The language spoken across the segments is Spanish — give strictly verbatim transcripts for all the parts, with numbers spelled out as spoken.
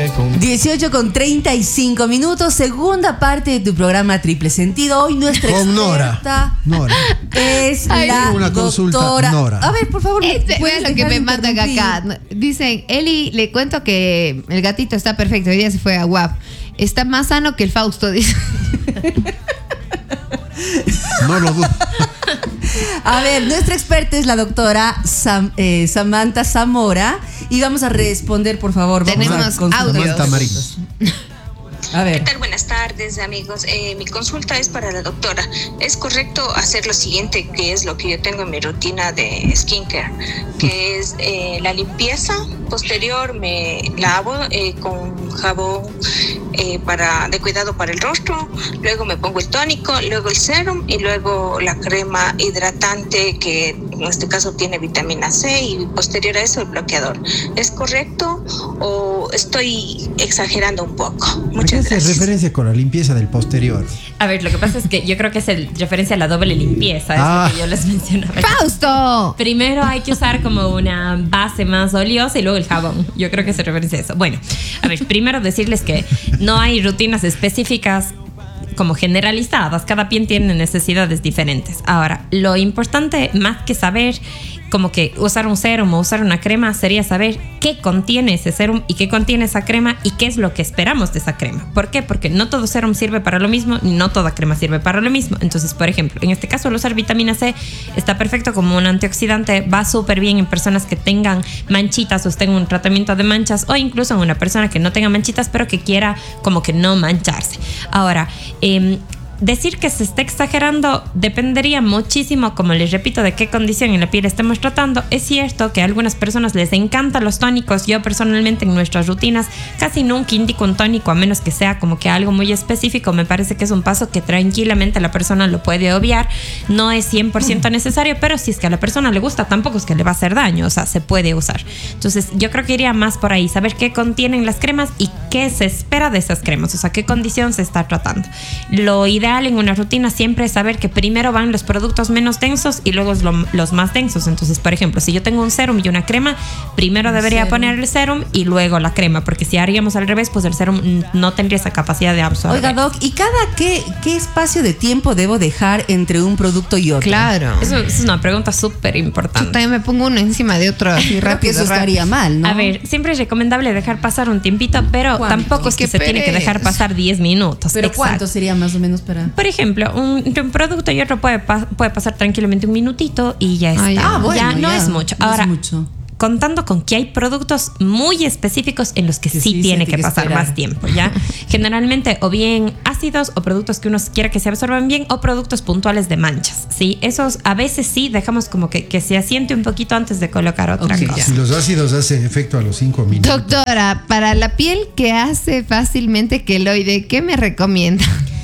con... dieciocho con treinta y cinco minutos, segunda parte de tu programa Triple Sentido. Hoy nuestra con experta Nora. Nora. es Ay, la una consulta, doctora Nora. A ver, por favor, Este, ¿puedes vean lo que dejar me de mandan interrumpir? acá. Dicen, Eli, le cuento que el gatito está perfecto. Hoy día se fue a Guap. Está más sano que el Fausto, dice. No lo dudo. A ver, nuestra experta es la doctora Sam, eh, Samantha Zamora. Y vamos a responder, por favor. Vamos Tenemos a consultar. audios. Samantha Marín. A ver. ¿Qué tal? Buenas tardes, amigos. Eh, mi consulta es para la doctora. ¿Es correcto hacer lo siguiente, que es lo que yo tengo en mi rutina de skincare? Que es eh, la limpieza posterior, me lavo eh, con jabón eh, para, de cuidado para el rostro, luego me pongo el tónico, luego el serum y luego la crema hidratante, que en este caso tiene vitamina C, y posterior a eso el bloqueador. ¿Es correcto o estoy exagerando un poco? Muchas ¿A qué hace gracias. referencia con la limpieza del posterior? A ver, lo que pasa es que yo creo que es el, referencia a la doble limpieza, es Ah. lo que yo les mencionaba. ¡Fausto! Primero hay que usar como una base más oleosa y luego el jabón. Yo creo que se referencia a eso. Bueno, a ver, primero decirles que no hay rutinas específicas como generalizadas. Cada piel tiene necesidades diferentes. Ahora, lo importante, más que saber como que usar un serum o usar una crema, sería saber qué contiene ese serum y qué contiene esa crema y qué es lo que esperamos de esa crema. ¿Por qué? Porque no todo serum sirve para lo mismo, ni no toda crema sirve para lo mismo. Entonces, por ejemplo, en este caso, el usar vitamina C está perfecto como un antioxidante, va súper bien en personas que tengan manchitas o estén en un tratamiento de manchas, o incluso en una persona que no tenga manchitas pero que quiera como que no mancharse. Ahora, eh, decir que se está exagerando dependería muchísimo, como les repito, de qué condición en la piel estemos tratando. Es cierto que a algunas personas les encantan los tónicos. Yo personalmente en nuestras rutinas casi nunca indico un tónico, a menos que sea como que algo muy específico. Me parece que es un paso que tranquilamente la persona lo puede obviar. No es cien por ciento necesario, pero si es que a la persona le gusta, tampoco es que le va a hacer daño, o sea, se puede usar. Entonces yo creo que iría más por ahí, saber qué contienen las cremas y qué se espera de esas cremas, o sea, qué condición se está tratando. Lo ideal en una rutina siempre es saber que primero van los productos menos densos y luego lo, los más densos. Entonces, por ejemplo, si yo tengo un serum y una crema, primero debería serum. poner el serum y luego la crema, porque si haríamos al revés, pues el serum no tendría esa capacidad de absorber. Oiga, Doc, ¿y cada qué, qué espacio de tiempo debo dejar entre un producto y otro? Claro. Eso, eso es una pregunta súper importante. Yo también me pongo uno encima de otro así rápido. Eso rápido. estaría mal, ¿no? A ver, siempre es recomendable dejar pasar un tiempito, pero ¿Cuánto? tampoco es que ¿Qué se tiene que dejar pereza? pasar diez minutos. ¿Pero Exacto. cuánto sería más o menos para...? Por ejemplo, un, entre un producto y otro puede, pa- puede pasar tranquilamente un minutito y ya está. Ah, ya. Ah, bueno, ya no ya. es mucho. No es Ahora, mucho. contando con que hay productos muy específicos en los que, Que sí, sí tiene se que, tiene que pasar esperar. más tiempo, ¿ya? Generalmente o bien ácidos o productos que uno quiera que se absorban bien o productos puntuales de manchas, ¿sí? Esos a veces sí dejamos como que, que se asiente un poquito antes de colocar otra Ok, cosa. Si los ácidos hacen efecto a los cinco minutos. Doctora, para la piel que hace fácilmente queloide, ¿qué me recomienda?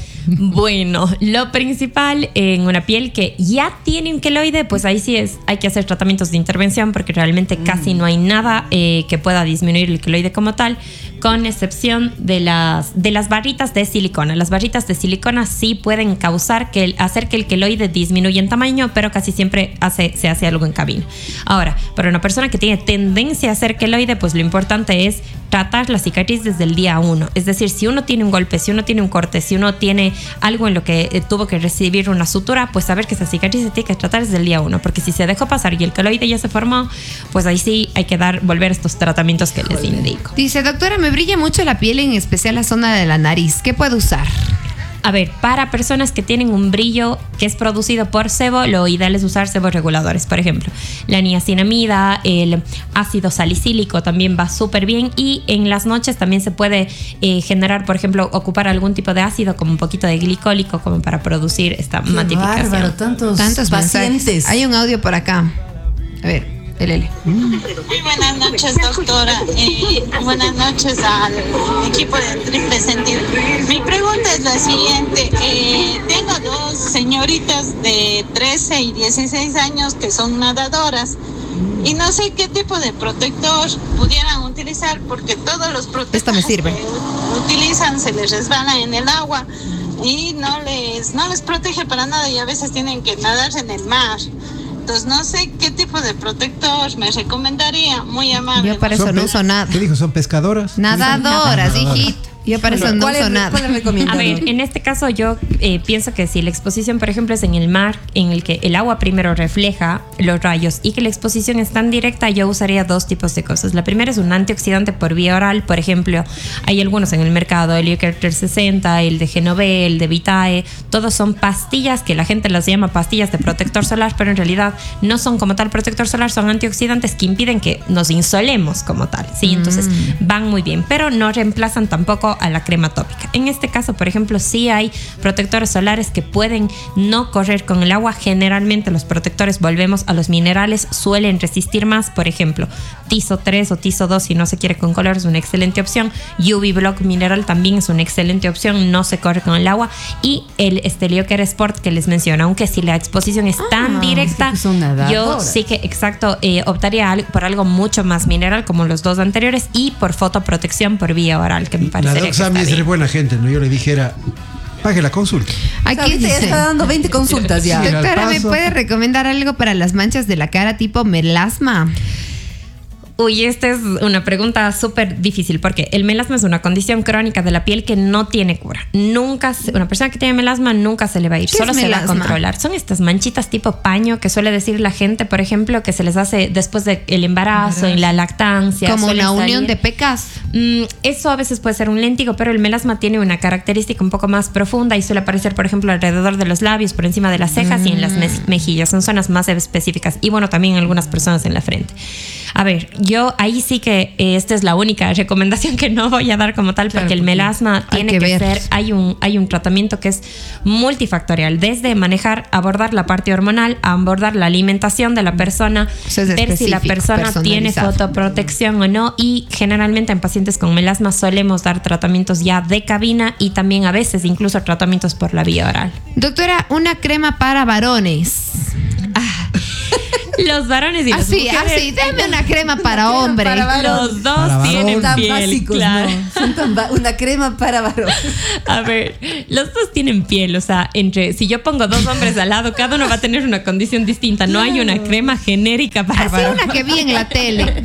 Bueno, lo principal en una piel que ya tiene un queloide, pues ahí sí es, hay que hacer tratamientos de intervención porque realmente casi no hay nada eh, que pueda disminuir el queloide como tal, con excepción de las, de las barritas de silicona. Las barritas de silicona sí pueden causar que el, hacer que el queloide disminuya en tamaño, pero casi siempre hace, se hace algo en cabina. Ahora, para una persona que tiene tendencia a hacer queloide, pues lo importante es tratar la cicatriz desde el día uno. Es decir, si uno tiene un golpe, si uno tiene un corte, si uno tiene algo en lo que eh, tuvo que recibir una sutura, pues saber que esa cicatriz se tiene que tratar desde el día uno, porque si se dejó pasar y el queloide ya se formó, pues ahí sí hay que dar, volver a estos tratamientos que les indico. Dice, doctora, me brilla mucho la piel, en especial la zona de la nariz. ¿Qué puedo usar? A ver, para personas que tienen un brillo que es producido por sebo, lo ideal es usar seboreguladores. Por ejemplo, la niacinamida, el ácido salicílico también va súper bien. Y en las noches también se puede eh, generar, por ejemplo, ocupar algún tipo de ácido como un poquito de glicólico como para producir esta Qué matificación. bárbaro, tantos, Tantos pacientes. mensajes. Hay un audio por acá. A ver, Lele. Muy buenas noches, doctora. Eh, buenas noches al equipo de Triple Sentido. Mi pregunta es la siguiente. Eh, tengo dos señoritas de trece y dieciséis años que son nadadoras y no sé qué tipo de protector pudieran utilizar porque todos los protectores Esto me sirve. que utilizan se les resbalan en el agua y no les, no les protege para nada y a veces tienen que nadarse en el mar. productos. No sé qué tipo de protector me recomendaría. Muy amable. Yo para eso Son no pe- uso nada. ¿Qué dijo? ¿Son pescadoras? Nadadoras, Nadadoras. hijito. Yo para eso no ¿Cuál uso es- nada. cuál le recomienda? A ver, en este caso yo eh, pienso que si la exposición, por ejemplo, es en el mar, en el que el agua primero refleja los rayos y que la exposición es tan directa, yo usaría dos tipos de cosas. La primera es un antioxidante por vía oral. Por ejemplo, hay algunos en el mercado, el Eucalyptus trescientos sesenta, el de Genové, el de Vitae. Todos son pastillas que la gente las llama pastillas de protector solar, pero en realidad no son como tal protector solar, son antioxidantes que impiden que nos insolemos como tal, ¿sí? Entonces van muy bien, pero no reemplazan tampoco a la crema tópica. En este caso, por ejemplo, sí hay protectores solares que pueden no correr con el agua. Generalmente los protectores, volvemos a los minerales, suelen resistir más. Por ejemplo, Tiso tres o Tiso dos, si no se quiere con color, es una excelente opción. U V Block Mineral también es una excelente opción, no se corre con el agua. Y el Steliocare Sport que les menciono, aunque si la exposición es tan Ah, directa, sí que son yo nadadoras. sí que, exacto, eh, optaría al- por algo mucho más mineral como los dos anteriores y por fotoprotección por vía oral, que me La parecería Doc que Sammy está es re bien. buena gente, ¿no? Yo le dijera, pague la consulta. Aquí Ahorita ya dice, está dando veinte consultas ya. Sí, al doctora, ¿me paso. puede recomendar algo para las manchas de la cara tipo melasma? Uy, esta es una pregunta súper difícil porque el melasma es una condición crónica de la piel que no tiene cura. Nunca, se- una persona que tiene melasma nunca se le va a ir, ¿Qué solo es se va a melasma? controlar. Son estas manchitas tipo paño que suele decir la gente, por ejemplo, que se les hace después del embarazo, en la lactancia. Como suelen una unión salir. de pecas. Mm, eso a veces puede ser un léntigo, pero el melasma tiene una característica un poco más profunda y suele aparecer, por ejemplo, alrededor de los labios, por encima de las cejas y en las me- mejillas. Son zonas más específicas. Y bueno, también en algunas personas en la frente. A ver, yo ahí sí que eh, esta es la única recomendación que no voy a dar como tal, Claro, porque el porque melasma hay tiene que que, ver. ser, hay un, hay un tratamiento que es multifactorial, desde manejar, abordar la parte hormonal, a abordar la alimentación de la persona, Eso es ver si la específico, persona tiene personalizado. fotoprotección o no, y generalmente en pacientes con melasma solemos dar tratamientos ya de cabina y también a veces incluso tratamientos por la vía oral. Doctora, una crema para varones. Los varones y las Así, mujeres, así, dame una crema para crema hombre. para varón. los dos Para varón. tienen Tan piel, básicos, claro. no. Son tan ba- una crema para varón. A ver, los dos tienen piel, o sea, entre si yo pongo dos hombres al lado, cada uno va a tener una condición distinta. No hay una crema genérica para Así varones. una que vi en la tele.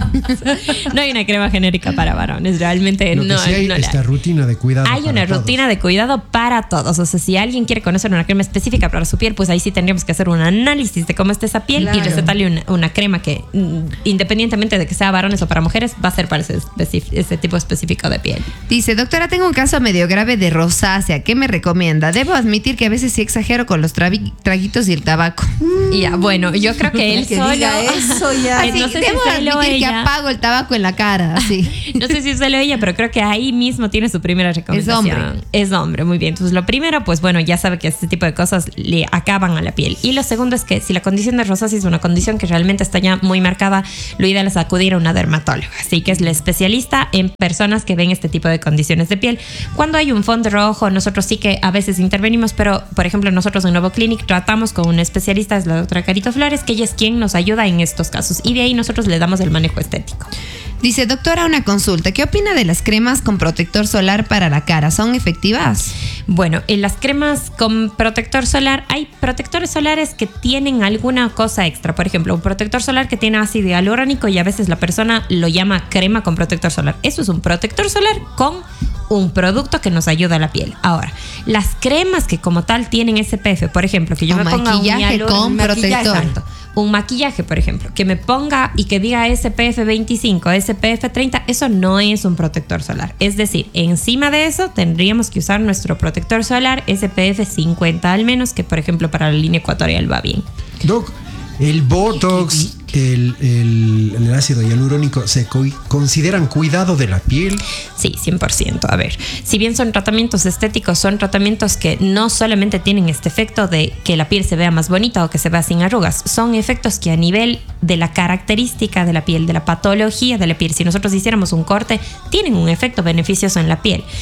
No hay una crema genérica para varones, realmente Lo que no. sí hay no la- esta rutina de cuidado. Hay para una todos. rutina de cuidado para todos. O sea, si alguien quiere conocer una crema específica para su piel, pues ahí sí tendríamos que hacer un análisis de cómo está esa piel y Claro. recetarle una, una crema que, mm, independientemente de que sea varones o para mujeres, va a ser para ese, específ- ese tipo específico de piel. Dice, doctora, tengo un caso medio grave de rosácea. ¿Qué me recomienda? Debo admitir que a veces sí exagero con los travi- traguitos y el tabaco. Y ya, bueno, yo creo que él Que solo. diga eso ya. Ay, Así, no sé si debo es él o admitir que ella. apago el tabaco en la cara. Así. No sé si es él o ella, pero creo que ahí mismo tiene su primera recomendación. Es hombre. Es hombre, muy bien. Entonces, lo primero, pues bueno, ya sabe que este tipo de cosas le acaban a la piel. Y lo segundo es que si la condición de rosácea es una condición que realmente está ya muy marcada, lo ideal es acudir a una dermatóloga. Así que es la especialista en personas que ven este tipo de condiciones de piel. Cuando hay un fondo rojo, nosotros sí que a veces intervenimos, pero por ejemplo, nosotros en Novo Clinic tratamos con una especialista, es la doctora Carito Flores, que ella es quien nos ayuda en estos casos. Y de ahí nosotros le damos el manejo estético. Dice, doctora, una consulta. ¿Qué opina de las cremas con protector solar para la cara? ¿Son efectivas? Bueno, en las cremas con protector solar hay protectores solares que tienen alguna cosa extra. Por ejemplo, un protector solar que tiene ácido hialurónico y a veces la persona lo llama crema con protector solar. Eso es un protector solar con un producto que nos ayuda a la piel. Ahora, las cremas que como tal tienen S P F, por ejemplo, que yo O me ponga un maquillaje hialur- con maquillaje, protector. exacto. Un maquillaje, por ejemplo, que me ponga y que diga S P F veinticinco, S P F treinta, eso no es un protector solar. Es decir, encima de eso tendríamos que usar nuestro protector solar S P F cincuenta al menos, que por ejemplo para la línea ecuatorial va bien. Doc, el Botox, el, el- el ácido hialurónico, ¿se co- consideran cuidado de la piel? Sí, cien por ciento. A ver, si bien son tratamientos estéticos, son tratamientos que no solamente tienen este efecto de que la piel se vea más bonita o que se vea sin arrugas, son efectos que a nivel de la característica de la piel, de la patología de la piel, si nosotros hiciéramos un corte, tienen un efecto beneficioso en la piel.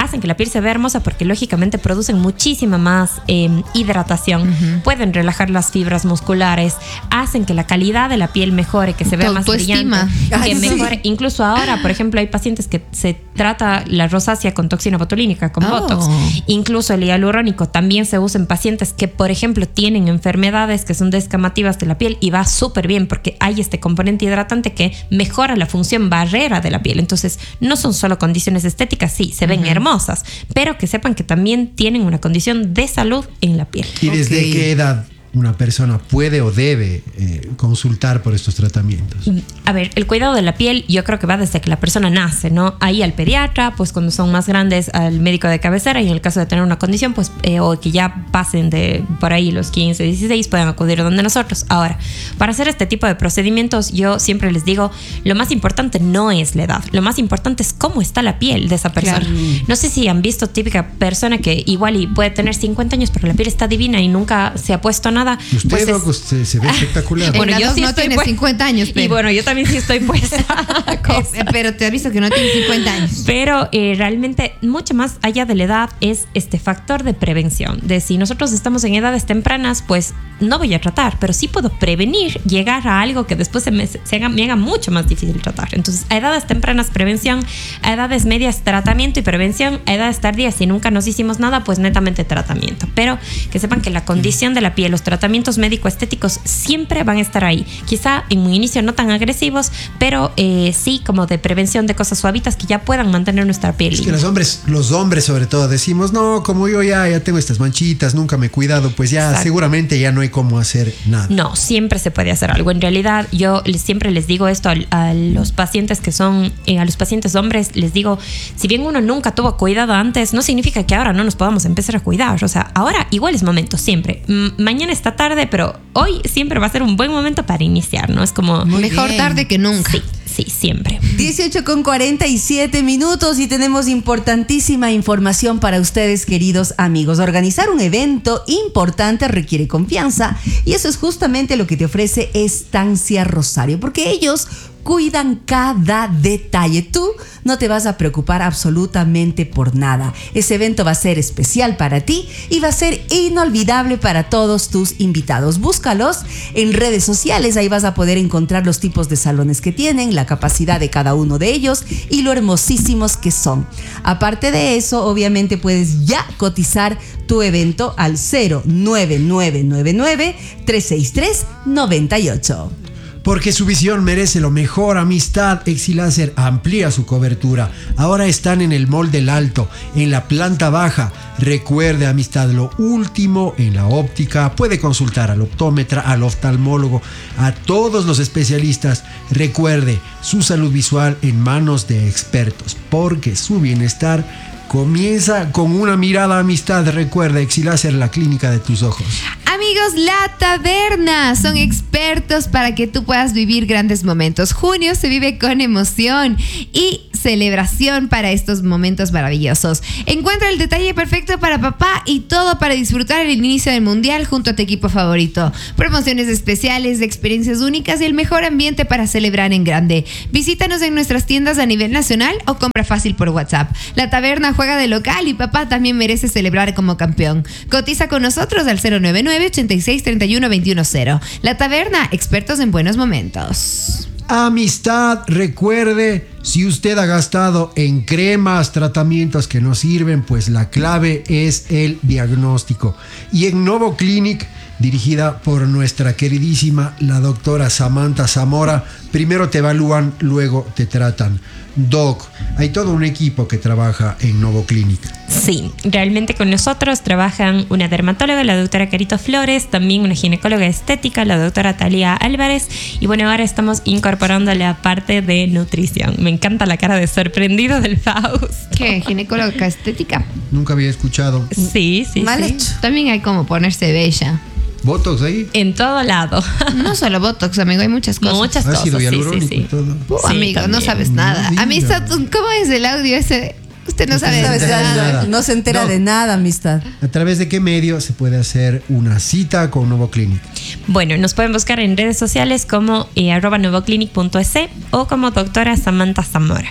hacen que la piel se vea hermosa porque lógicamente producen muchísima más eh, hidratación, uh-huh. pueden relajar las fibras musculares, hacen que la calidad de la piel mejore, que se vea más brillante, que Ay, mejore. sí. Incluso ahora, por ejemplo, hay pacientes que se trata la rosácea con toxina botulínica, con Oh. Botox. Incluso el hialurónico también se usa en pacientes que, por ejemplo, tienen enfermedades que son descamativas de la piel y va súper bien porque hay este componente hidratante que mejora la función barrera de la piel. Entonces, no son solo condiciones estéticas, sí, se ven uh-huh. hermosas, pero que sepan que también tienen una condición de salud en la piel. ¿Y desde Okay. qué edad una persona puede o debe eh, consultar por estos tratamientos? A ver, el cuidado de la piel yo creo que va desde que la persona nace, ¿no? Ahí al pediatra, pues cuando son más grandes al médico de cabecera, y en el caso de tener una condición, pues eh, o que ya pasen de por ahí los quince, dieciséis, pueden acudir donde nosotros. Ahora, para hacer este tipo de procedimientos, yo siempre les digo, lo más importante no es la edad, lo más importante es cómo está la piel de esa persona. Claro. No sé si han visto típica persona que igual y puede tener cincuenta años, pero la piel está divina y nunca se ha puesto nada. Usted, pues Doc, es, se, se ve espectacular. Bueno, yo sí no estoy tiene pues, cincuenta años, pero. Y bueno, yo también sí estoy puesta. Eh, pero te aviso que no tiene cincuenta años. Pero eh, realmente, mucho más allá de la edad, es este factor de prevención. De si nosotros estamos en edades tempranas, pues no voy a tratar, pero sí puedo prevenir llegar a algo que después se me, se haga, me haga mucho más difícil tratar. Entonces, a edades tempranas, prevención; a edades medias, tratamiento y prevención; a edades tardías, si nunca nos hicimos nada, pues netamente tratamiento. Pero que sepan que la condición de la piel, los tratamientos médico-estéticos siempre van a estar ahí. Quizá en un inicio no tan agresivos, pero eh, sí como de prevención de cosas suavitas que ya puedan mantener nuestra piel. Es que los hombres, los hombres sobre todo decimos, no, como yo ya, ya tengo estas manchitas, nunca me he cuidado, pues ya Exacto. seguramente ya no hay cómo hacer nada. No, siempre se puede hacer algo. En realidad, yo les, siempre les digo esto a, a los pacientes que son, eh, a los pacientes hombres, les digo, si bien uno nunca tuvo cuidado antes, no significa que ahora no nos podamos empezar a cuidar. O sea, ahora igual es momento, siempre. M- mañana está tarde, pero hoy siempre va a ser un buen momento para iniciar, ¿no? Es como... Muy mejor bien. tarde que nunca. Sí, sí, siempre. dieciocho con cuarenta y siete minutos y tenemos importantísima información para ustedes, queridos amigos. Organizar un evento importante requiere confianza y eso es justamente lo que te ofrece Estancia Rosario, porque ellos cuidan cada detalle. Tú no te vas a preocupar absolutamente por nada. Ese evento va a ser especial para ti y va a ser inolvidable para todos tus invitados. Búscalos en redes sociales, ahí vas a poder encontrar los tipos de salones que tienen, la capacidad de cada uno de ellos y lo hermosísimos que son. Aparte de eso, obviamente puedes ya cotizar tu evento al cero nueve nueve nueve nueve, tres seis tres, nueve ocho. Porque su visión merece lo mejor. Amistad Exiláser amplía su cobertura. Ahora están en el Mall del Alto, en la planta baja. Recuerde, Amistad, lo último en la óptica. Puede consultar al optómetra, al oftalmólogo, a todos los especialistas. Recuerde, su salud visual en manos de expertos, porque su bienestar comienza con una mirada. Amistad, recuerda, Exiláser, la clínica de tus ojos. Amigos, La Taberna son expertos para que tú puedas vivir grandes momentos. Junio se vive con emoción y celebración para estos momentos maravillosos. Encuentra el detalle perfecto para papá y todo para disfrutar el inicio del mundial junto a tu equipo favorito. Promociones especiales, experiencias únicas y el mejor ambiente para celebrar en grande. Visítanos en nuestras tiendas a nivel nacional o compra fácil por WhatsApp. La Taberna juega de local y papá también merece celebrar como campeón. Cotiza con nosotros al cero nueve nueve, ochenta y seis, treinta y uno, veintiuno cero. La Taberna, expertos en buenos momentos. Amistad, recuerde, si usted ha gastado en cremas, tratamientos que no sirven, pues la clave es el diagnóstico. Y en Novo Clinic, dirigida por nuestra queridísima la doctora Samantha Zamora, primero te evalúan, luego te tratan. Doc, hay todo un equipo que trabaja en Novo Clinic. Sí, realmente con nosotros trabajan una dermatóloga, la doctora Carito Flores, también una ginecóloga estética, la doctora Talía Álvarez, y bueno, ahora estamos incorporando la parte de nutrición. Me encanta la cara de sorprendido del Fausto. ¿Qué? ¿Ginecóloga estética? Nunca había escuchado. Sí, sí, Mal sí. hecho. También hay como ponerse bella. ¿Botox ahí? En todo lado. No solo Botox, amigo, hay muchas cosas. Muchas cosas, Ácido sí, sí, hialurónico y sí. todo. Uh, Sí, amigo, no también. sabes nada. No Amistad, diga. ¿cómo es el audio ese? Usted no Usted sabe no ¿Sabes? sabe nada. nada. No se entera No. de nada, amistad. ¿A través de qué medio se puede hacer una cita con Novo Clinic? Bueno, nos pueden buscar en redes sociales como eh, arroba novoclinic punto es o como doctora Samantha Zamora.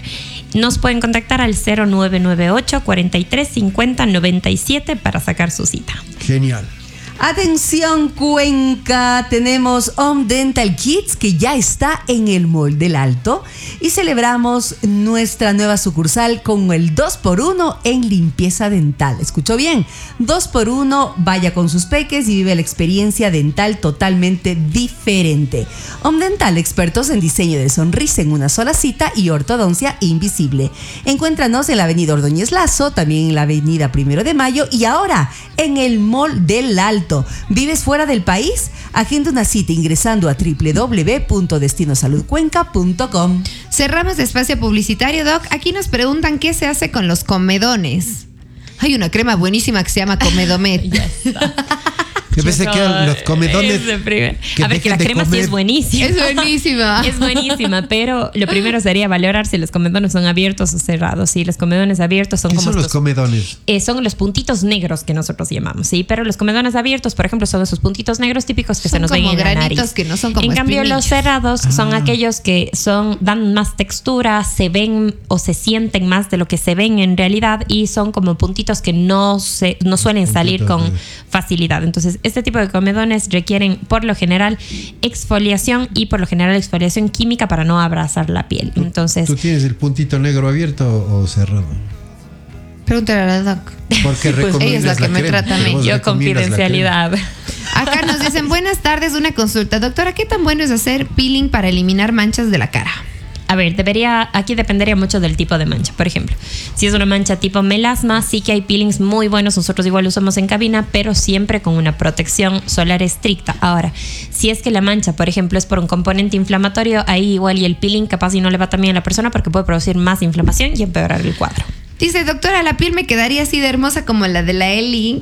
nos pueden contactar al cero nueve nueve ocho, cuarenta y tres, cincuenta, noventa y siete para sacar su cita. Genial. Atención Cuenca, tenemos Home Dental Kids que ya está en el Mall del Alto y celebramos nuestra nueva sucursal con el dos por uno en limpieza dental. ¿Escuchó bien? dos por uno, vaya con sus peques y vive la experiencia dental totalmente diferente. Home Dental, expertos en diseño de sonrisa en una sola cita y ortodoncia invisible. Encuéntranos en la avenida Ordóñez Lazo, también en la avenida Primero de Mayo y ahora en el Mall del Alto. ¿Vives fuera del país? Agenda una cita ingresando a doble u doble u doble u punto destino salud cuenca punto com. Cerramos espacio publicitario, Doc. Aquí nos preguntan qué se hace con los comedones. Hay una crema buenísima que se llama Comedomet. Ya está. Yo pensé que eran los comedones. Es de primer- que A ver, que la dejen de crema sí comer. es buenísima. Es buenísima. Es buenísima, pero lo primero sería valorar si los comedones son abiertos o cerrados. Si los comedones abiertos son ¿Qué como son los estos- comedones? eh, son los puntitos negros que nosotros llamamos, ¿sí? Pero los comedones abiertos, por ejemplo, son esos puntitos negros típicos que Son se nos ven como en la granitos nariz. que no son como En cambio, espinillos. los cerrados son Ah. aquellos que son dan más textura, se ven o se sienten más de lo que se ven en realidad y son como puntitos que no se no suelen salir Puntitos, con sí. facilidad. Entonces, este tipo de comedones requieren por lo general exfoliación y por lo general exfoliación química para no abrazar la piel. Entonces, ¿Tú tienes el puntito negro abierto o cerrado? Pregúntale a la Doc. ¿Por qué Pues ella es la recomiendas que me crema? trata a mí. Vos yo recomiendas la crema. confidencialidad. Acá nos dicen, buenas tardes, una consulta. Doctora, ¿qué tan bueno es hacer peeling para eliminar manchas de la cara? A ver, debería, aquí dependería mucho del tipo de mancha. Por ejemplo, si es una mancha tipo melasma, sí que hay peelings muy buenos. Nosotros igual lo usamos en cabina, pero siempre con una protección solar estricta. Ahora, si es que la mancha, por ejemplo, es por un componente inflamatorio, ahí igual y el peeling capaz y no le va tan bien a la persona porque puede producir más inflamación y empeorar el cuadro. Dice, doctora, la piel me quedaría así de hermosa como la de la Eli.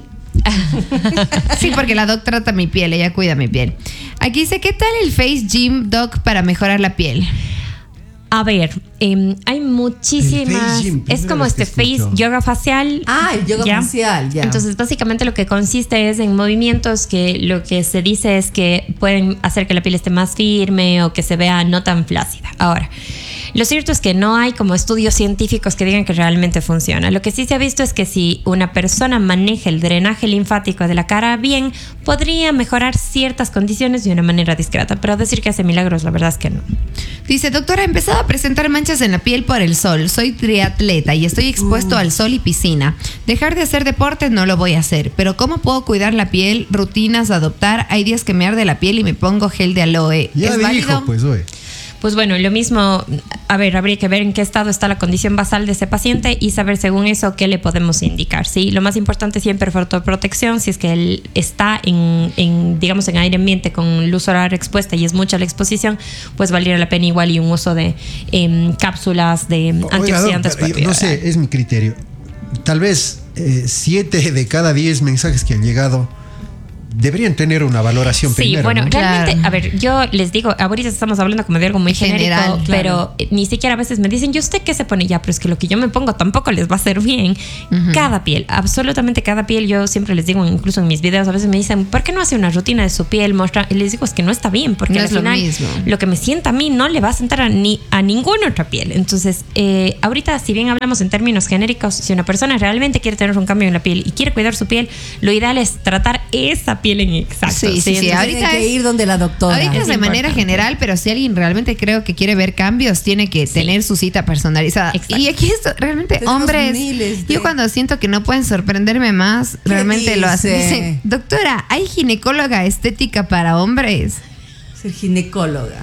Sí, porque la Doc trata mi piel, ella cuida mi piel. Aquí dice, ¿qué tal el Face Gym, Doc, para mejorar la piel? A ver, eh, hay muchísimas. El face gym, Es primera como vez que este face escucho. yoga facial. Ah, el yoga ¿ya? facial, ya. Entonces, básicamente lo que consiste es en movimientos que lo que se dice es que pueden hacer que la piel esté más firme o que se vea no tan flácida. Ahora, lo cierto es que no hay como estudios científicos que digan que realmente funciona. Lo que sí se ha visto es que si una persona maneja el drenaje linfático de la cara bien, podría mejorar ciertas condiciones de una manera discreta. Pero decir que hace milagros, la verdad es que no. Dice, doctora, he empezado a presentar manchas en la piel por el sol. Soy triatleta y estoy expuesto Uh. al sol y piscina. Dejar de hacer deporte no lo voy a hacer. Pero ¿cómo puedo cuidar la piel? Rutinas, adoptar. Hay días que me arde la piel y me pongo gel de aloe. Ya ¿Es dijo, válido? pues, oye. Pues bueno, lo mismo, a ver, habría que ver en qué estado está la condición basal de ese paciente y saber según eso qué le podemos indicar, ¿sí? Lo más importante siempre es fotoprotección. Si es que él está en, en, digamos, en aire ambiente con luz solar expuesta y es mucha la exposición, pues valdría la pena igual y un uso de em, cápsulas de Oiga, antioxidantes. doctor, yo no sé, es mi criterio. Tal vez eh, siete de cada diez mensajes que han llegado deberían tener una valoración Sí, primero. bueno, ¿no? realmente, Claro. a ver, yo les digo, ahorita estamos hablando como de algo muy General, genérico, claro. pero eh, ni siquiera a veces me dicen, ¿y usted qué se pone? Ya, pero es que lo que yo me pongo tampoco les va a hacer bien. Ujú. Cada piel, absolutamente cada piel, yo siempre les digo, incluso en mis videos, a veces me dicen, ¿por qué no hace una rutina de su piel? Mostra, y les digo, es que no está bien, porque No al es lo final mismo. lo que me sienta a mí no le va a sentar a, ni, a ninguna otra piel. Entonces, eh, ahorita, si bien hablamos en términos genéricos, si una persona realmente quiere tener un cambio en la piel y quiere cuidar su piel, lo ideal es tratar esa piel en exacto. Sí, sí, sí. Entonces, Ahorita Tiene que es- ir donde la doctora. Ahorita es de Es manera importante. general, pero si alguien realmente creo que quiere ver cambios, tiene que Sí. tener su cita personalizada. Exacto. Y aquí esto, realmente, Tenemos hombres, miles de- yo cuando siento que no pueden sorprenderme más, realmente lo hacen. dice? Dicen, doctora, ¿hay ginecóloga estética para hombres? Ser ginecóloga.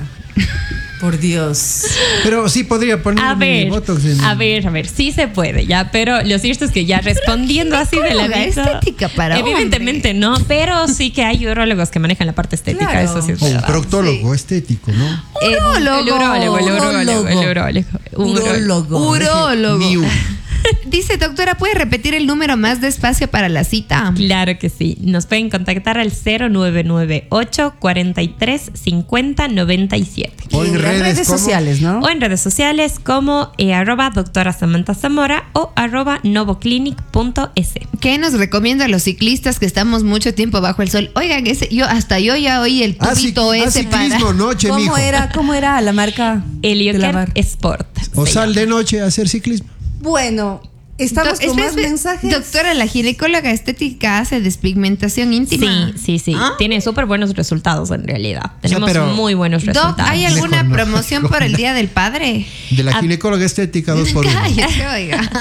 Por Dios. Pero sí podría poner A ver, botox en... a ver, a ver, sí se puede, ya, pero lo cierto es que ya respondiendo así de la ginecóloga vida, estética para evidentemente no, pero sí que hay urólogos que manejan la parte estética, Claro. eso sí es O un verdad. proctólogo estético, ¿no? Eh, Urólogo. El urólogo, el urólogo, el urólogo. Un urólogo. Urólogo. Urólogo. Miu. Dice, doctora, ¿puede repetir el número más despacio para la cita? Claro que sí. Nos pueden contactar al cero nueve nueve ocho, cuarenta y tres, cincuenta, noventa y siete. O en las redes, redes ¿cómo? sociales, ¿no? O en redes sociales como eh, arroba doctora Samantha Zamora o arroba novoclinic punto es. ¿Qué nos recomienda a los ciclistas que estamos mucho tiempo bajo el sol? Oigan, ese, yo hasta yo ya oí el Ah, sí, tubito ah, ese para... ciclismo, noche, ¿Cómo mijo. era, ¿Cómo era la marca? de la Eliocare bar- Sport. O se sal llama. de noche a hacer ciclismo. Bueno, estamos Doc- con más espera, espera. mensajes. Doctora, la ginecóloga estética hace despigmentación íntima. Sí, sí, sí. ¿Ah? Tiene súper buenos resultados en realidad. Tenemos pero- muy buenos Doc, resultados. ¿hay alguna Mejor no. promoción por el Día del Padre? De la Ah. ginecóloga estética, dos por uno. Cállate, oiga.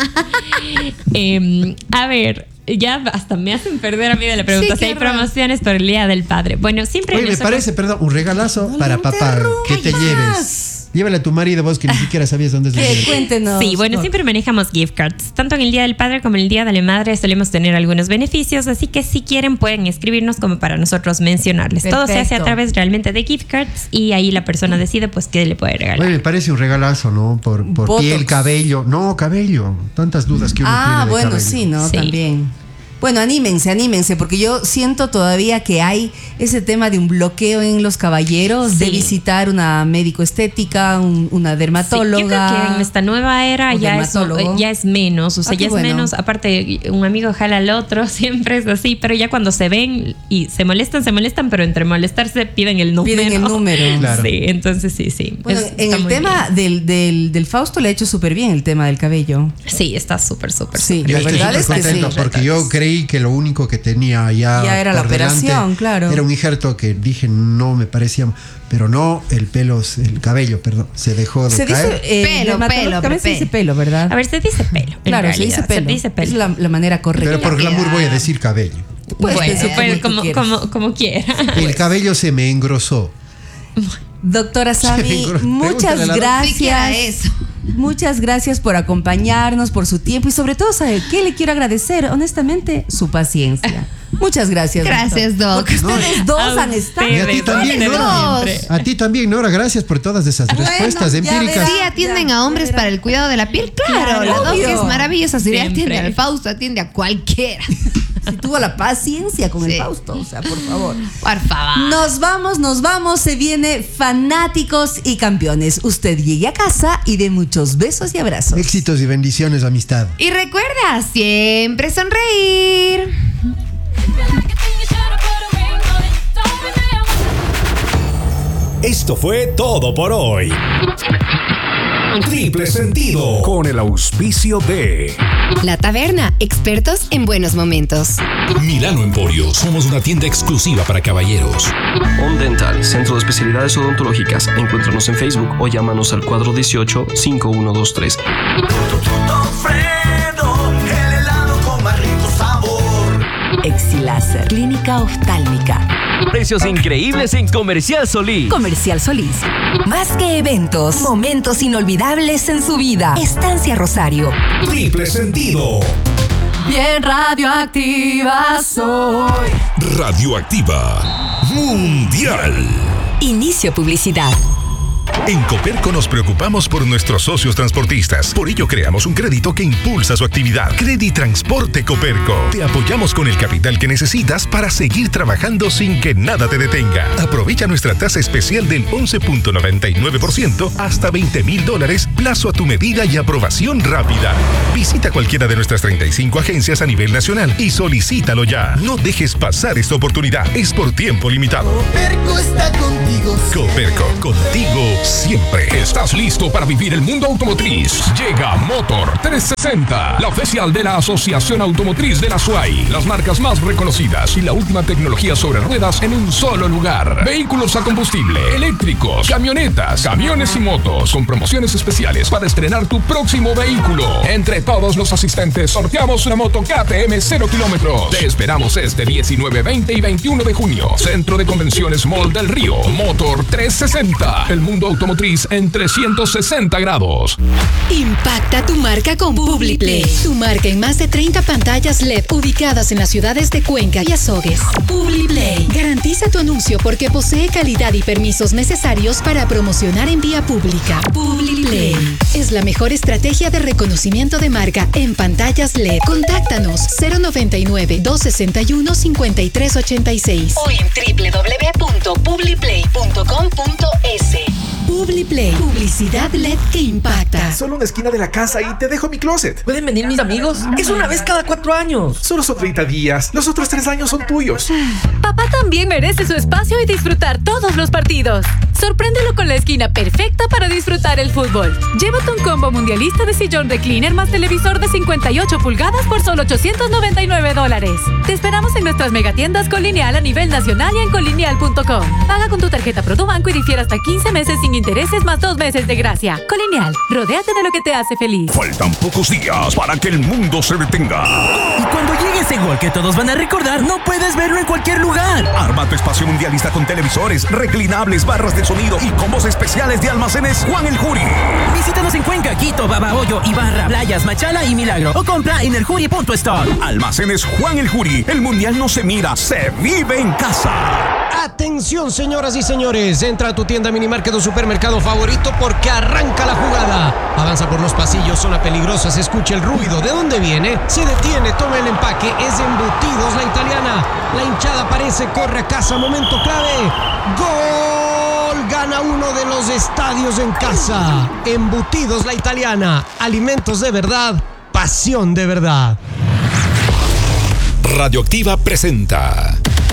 Eh, a ver, ya hasta me hacen perder a mí de la pregunta Sí, si hay qué horror. promociones por el Día del Padre. Bueno, siempre Oye, me nosotros- parece, perdón, un regalazo para papá que te interrumpas. lleves. Llévale a tu marido vos que ni siquiera sabías dónde es el ¿Qué? dinero. Cuéntenos. Sí, bueno, Doc. siempre manejamos gift cards. Tanto en el Día del Padre como en el Día de la Madre solemos tener algunos beneficios, así que si quieren pueden escribirnos como para nosotros mencionarles. Todo se hace a Perfecto. través realmente de gift cards y ahí la persona decide pues qué le puede regalar. Oye, me parece un regalazo, ¿no? Por, por Botox. piel, cabello. No, cabello. Tantas dudas que uno tiene Ah, de bueno, cabello. sí, ¿no? Sí. También. Bueno, anímense, anímense, porque yo siento todavía que hay ese tema de un bloqueo en los caballeros, de Sí. visitar una médico estética, un- una Sí, dermatóloga. yo creo que en esta nueva era o ya es, dermatólogo. ya es menos, o sea, Ah, qué ya es bueno. menos. Aparte, un amigo jala al otro, siempre es así, pero ya cuando se ven y se molestan, se molestan, pero entre molestarse piden el número. Piden el número. Claro. Sí, entonces sí, sí. Bueno, Es- en está el muy tema del, del, del Fausto le ha hecho súper bien el tema del cabello. bien. Sí, está súper, súper, Sí, súper Yo la estoy verdad súper es que contento sí. porque yo creí que lo único que tenía ya, Ya era la por delante operación, claro. era un injerto que dije no me parecía, pero no, el pelo, el cabello, perdón, se dejó de Se dice, caer. eh, Pelo, dermatológicamente pelo, se dice pe- pelo, ¿verdad? A ver, se dice pelo. en Claro, se realidad, dice pelo. Se dice pelo. Es la, la manera correcta. Pero por glamour voy a decir cabello. Puedes bueno, decir pues, como tú como, quieras. como, como quiera. El cabello se me engrosó. Doctora Sami, Seguro. muchas Pregúntale a la Sí, que era gracias. eso. Muchas gracias por acompañarnos, por su tiempo y sobre todo, ¿sabe qué le quiero agradecer? Honestamente, su paciencia. Muchas gracias. Gracias, doctor. Doc. Porque ustedes dos A han estado. Y a ti ustedes, también, ustedes Nora. siempre. A ti también, Nora, gracias por todas esas Bueno, respuestas ya empíricas. verás. Sí, atienden Ya, a hombres ya verá. para el cuidado de la piel. Claro, Claro, la Doc obvio. es maravillosa. Si Siempre. atiende al Fausto, atiende a cualquiera. Si tuvo la paciencia con Sí. el Fausto, o sea, por favor. Por favor. Nos vamos, nos vamos, se viene Fanáticos y Campeones. Usted llegue a casa y de muchos besos y abrazos. Éxitos y bendiciones, amistad. Y recuerda, siempre sonreír. Esto fue todo por hoy. Triple Sentido, con el auspicio de La Taberna, expertos en buenos momentos. Milano Emporio. Somos una tienda exclusiva para caballeros. On Dental, centro de especialidades odontológicas. Encuéntranos en Facebook o llámanos al cuatro uno ocho, cinco uno dos tres. el helado con más rico sabor. Exiláser, clínica oftálmica. Precios increíbles en Comercial Solís. Comercial Solís. Más que eventos, momentos inolvidables en su vida. Estancia Rosario. Triple Sentido. Bien radioactiva soy. Radioactiva Mundial. Inicio publicidad. En Coperco nos preocupamos por nuestros socios transportistas. Por ello creamos un crédito que impulsa su actividad. Creditransporte Coperco. Te apoyamos con el capital que necesitas para seguir trabajando sin que nada te detenga. Aprovecha nuestra tasa especial del once punto noventa y nueve por ciento hasta veinte mil dólares, plazo a tu medida y aprobación rápida. Visita cualquiera de nuestras treinta y cinco agencias a nivel nacional y solicítalo ya. No dejes pasar esta oportunidad. Es por tiempo limitado. Coperco está contigo. Coperco, contigo siempre. ¿Estás listo para vivir el mundo automotriz? Llega Motor trescientos sesenta, la oficial de la Asociación Automotriz de la S U A I. Las marcas más reconocidas y la última tecnología sobre ruedas en un solo lugar. Vehículos a combustible, eléctricos, camionetas, camiones y motos, con promociones especiales para estrenar tu próximo vehículo. Entre todos los asistentes sorteamos una moto K T M cero kilómetros. Te esperamos este diecinueve, veinte y veintiuno de junio. Centro de Convenciones Mall del Río. Motor trescientos sesenta. El mundo automotriz en trescientos sesenta grados. Impacta tu marca con Publiplay. Tu marca en más de treinta pantallas L E D ubicadas en las ciudades de Cuenca y Azogues. Publiplay. Garantiza tu anuncio porque posee calidad y permisos necesarios para promocionar en vía pública. Publiplay. Es la mejor estrategia de reconocimiento de marca en pantallas L E D. Contáctanos cero noventa y nueve, doscientos sesenta y uno, cincuenta y tres ochenta y seis o en doble u doble u doble u punto publiplay punto com punto es. Publiplay. Publicidad L E D que impacta. Solo una esquina de la casa y te dejo mi closet. ¿Pueden venir mis amigos? Es una vez cada cuatro años. Solo son treinta días. Los otros tres años son tuyos. Papá también merece su espacio y disfrutar todos los partidos. Sorpréndelo con la esquina perfecta para disfrutar el fútbol. Llévate un combo mundialista de sillón recliner más televisor de cincuenta y ocho pulgadas por solo ochocientos noventa y nueve dólares. Te esperamos en nuestras megatiendas Colineal a nivel nacional y en colineal punto com. Paga con tu tarjeta ProduBanco y difiere hasta quince meses sin intereses más dos meses de gracia. Colineal, rodéate de lo que te hace feliz. Faltan pocos días para que el mundo se detenga. Y cuando llegue ese gol que todos van a recordar, no puedes verlo en cualquier lugar. Arma tu espacio mundialista con televisores, reclinables, barras de sonido y combos especiales de Almacenes Juan el Juri. Visítanos en Cuenca, Quito, Babahoyo, Ibarra, Playas, Machala y Milagro. O compra en el juri punto store. Almacenes Juan el Juri. El mundial no se mira, se vive en casa. Atención, señoras y señores. Entra a tu tienda Minimarket o supermercado favorito porque arranca la jugada. Avanza por los pasillos, zona peligrosa, se escucha el ruido. ¿De dónde viene? Se detiene, toma el empaque. Es Embutidos La Italiana. La hinchada aparece, corre a casa, momento clave. ¡Gol! Gana uno de los estadios en casa. Embutidos La Italiana. Alimentos de verdad, pasión de verdad. Radioactiva presenta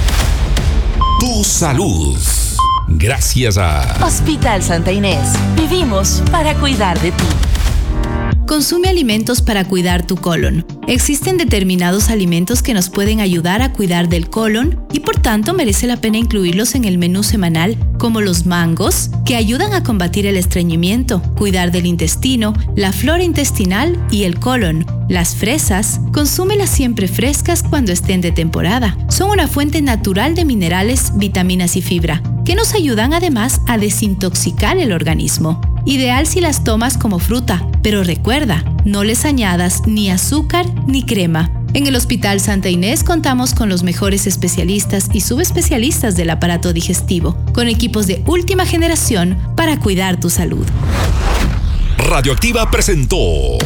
Tu Salud. Gracias a Hospital Santa Inés. Vivimos para cuidar de ti. Consume alimentos para cuidar tu colon. Existen determinados alimentos que nos pueden ayudar a cuidar del colon y por tanto merece la pena incluirlos en el menú semanal, como los mangos, que ayudan a combatir el estreñimiento, cuidar del intestino, la flora intestinal y el colon. Las fresas, consúmelas siempre frescas cuando estén de temporada. Son una fuente natural de minerales, vitaminas y fibra, que nos ayudan además a desintoxicar el organismo. Ideal si las tomas como fruta, pero recuerda, no les añadas ni azúcar ni crema. En el Hospital Santa Inés contamos con los mejores especialistas y subespecialistas del aparato digestivo, con equipos de última generación para cuidar tu salud. Radioactiva presentó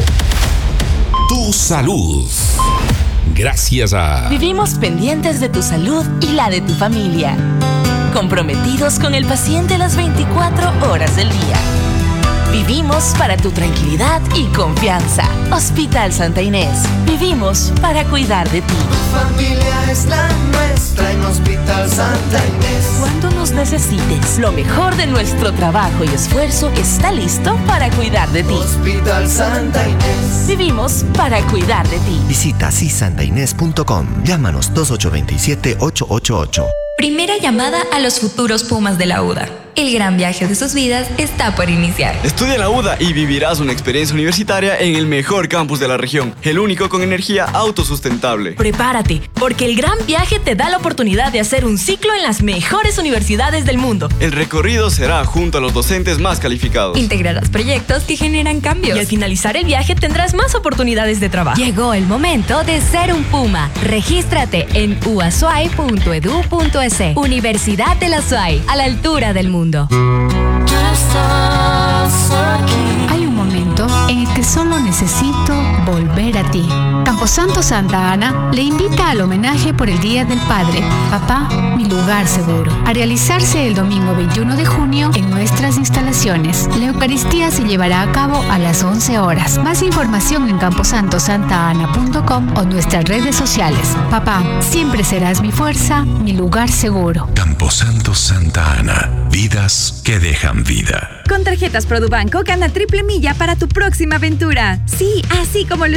Tu Salud. Gracias a Vivimos pendientes de tu salud y la de tu familia. Comprometidos con el paciente las veinticuatro horas del día. Vivimos para tu tranquilidad y confianza. Hospital Santa Inés. Vivimos para cuidar de ti. Tu familia es la nuestra en Hospital Santa Inés. Cuando nos necesites, lo mejor de nuestro trabajo y esfuerzo está listo para cuidar de ti. Hospital Santa Inés. Vivimos para cuidar de ti. Visita si santa inés punto com. Llámanos dos ocho dos siete, ocho ocho ocho. Primera llamada a los futuros Pumas de la U D A. El gran viaje de sus vidas está por iniciar. Estudia en la U D A y vivirás una experiencia universitaria en el mejor campus de la región, el único con energía autosustentable. Prepárate, porque el gran viaje te da la oportunidad de hacer un ciclo en las mejores universidades del mundo. El recorrido será junto a los docentes más calificados. Integrarás proyectos que generan cambios. Y al finalizar el viaje tendrás más oportunidades de trabajo. Llegó el momento de ser un Puma. Regístrate en u a s u a i punto e d u punto e s. Universidad de la S U A I, a la altura del mundo. Hay un momento en el que solo necesito volver a ti. Camposanto Santa Ana le invita al homenaje por el Día del Padre, Papá, mi lugar seguro, a realizarse el domingo veintiuno de junio en nuestras instalaciones. La Eucaristía se llevará a cabo a las once horas. Más información en camposanto santa ana punto com o nuestras redes sociales. Papá, siempre serás mi fuerza, mi lugar seguro. Camposanto Santa Ana. Vidas que dejan vida. Con tarjetas ProduBanco gana triple milla para tu próxima aventura. Sí, así como lo